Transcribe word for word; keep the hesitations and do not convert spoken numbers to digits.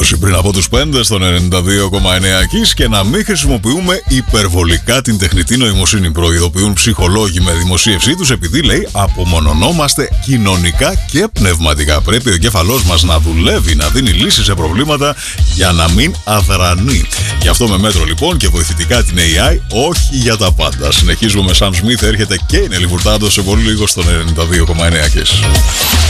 είκοσι πριν από τους πέντε στον ενενήντα δύο κόμμα εννέα Kiss και να μην χρησιμοποιούμε υπερβολικά την τεχνητή νοημοσύνη. Προειδοποιούν ψυχολόγοι με δημοσίευσή τους, επειδή λέει απομονωνόμαστε κοινωνικά και πνευματικά. Πρέπει ο εγκέφαλός μας να δουλεύει, να δίνει λύσεις σε προβλήματα για να μην αδρανεί. Γι' αυτό με μέτρο λοιπόν και βοηθητικά την έι άι, όχι για τα πάντα. Συνεχίζουμε με Sam Smith, έρχεται και η Nelly Furtado σε πολύ λίγο στον ενενήντα δύο κόμμα εννέα Kiss.